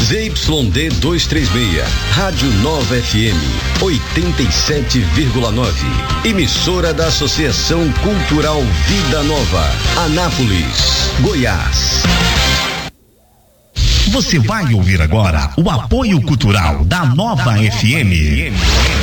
ZYD 236, Rádio Nova FM, 87,9. Emissora da Associação Cultural Vida Nova, Anápolis, Goiás. Você vai ouvir agora o apoio cultural da Nova FM.